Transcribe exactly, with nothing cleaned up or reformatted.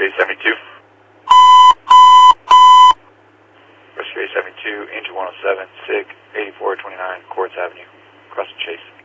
Rescue eight seventy-two. Rescue eight seventy-two, Angel one oh seven, S I G eighty-four twenty-nine, Quartz Avenue, Cross and Chase.